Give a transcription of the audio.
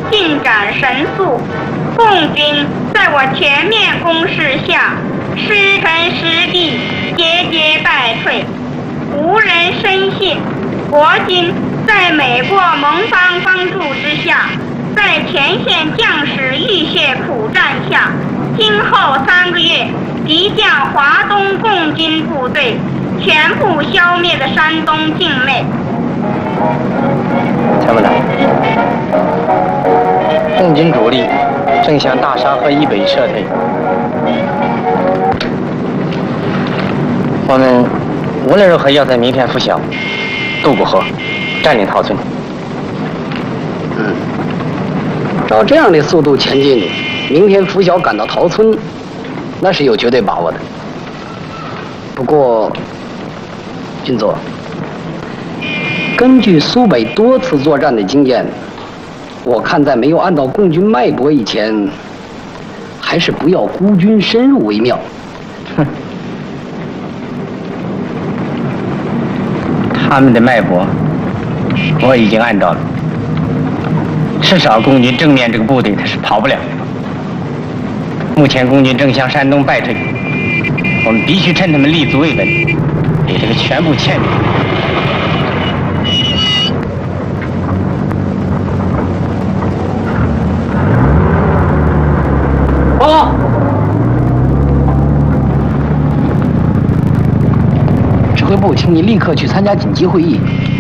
进展神速。共军在我全面攻势下，失城失地，节节败退，无人深信国军在美国盟方帮助之下，在前线将士浴血苦战下，今后3个月即将华东共军部队全部消灭的山东境内。 参谋长，共军主力正向大沙河以北撤退，我们无论如何要在明天拂晓渡过河，占领陶村。 照这样的速度前进，明天拂晓赶到陶村，那是有绝对把握的。不过，军座，根据苏北多次作战的经验，我看在没有按到共军脉搏以前，还是不要孤军深入为妙。 哼，他们的脉搏我已经按到了，至少共军正面这个部队他是跑不了。目前共军正向山东败退，我们必须趁他们立足未稳，给这个全部歼灭。 指挥部，请你立刻去参加紧急会议，